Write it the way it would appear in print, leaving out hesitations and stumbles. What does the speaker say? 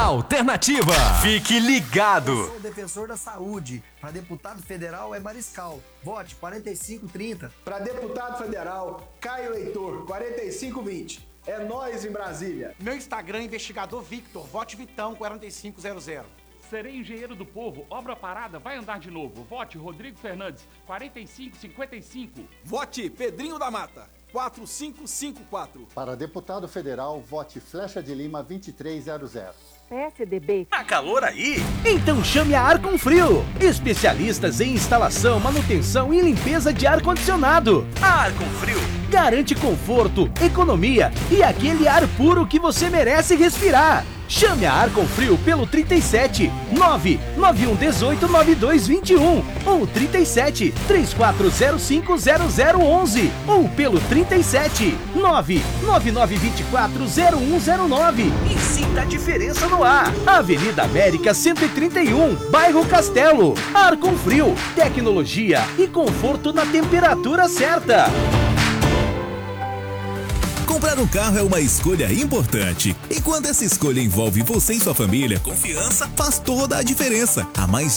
Alternativa. Fique ligado. Eu sou o defensor da saúde. Para deputado federal é Mariscal. Vote 4530. Para deputado federal, Caio Heitor, 4520. É nós em Brasília. Meu Instagram, investigador Victor. Vote Vitão, 4500. Serei engenheiro do povo, obra parada, vai andar de novo. Vote Rodrigo Fernandes, 4555. Vote Pedrinho da Mata, 4554. Para deputado federal, vote Flecha de Lima 2300. PSDB. Tá calor aí? Então chame a Arconfrio. Especialistas em instalação, manutenção e limpeza de ar-condicionado. A Arconfrio garante conforto, economia e aquele ar puro que você merece respirar. Chame a Arconfrio pelo 37 991 18 9221 ou 37 3405 0011 ou pelo 37 99924 0109 e sinta a diferença no ar. Avenida América 131, Bairro Castelo. Arconfrio, tecnologia e conforto na temperatura certa. Comprar um carro é uma escolha importante. E quando essa escolha envolve você e sua família, confiança faz toda a diferença. A Mais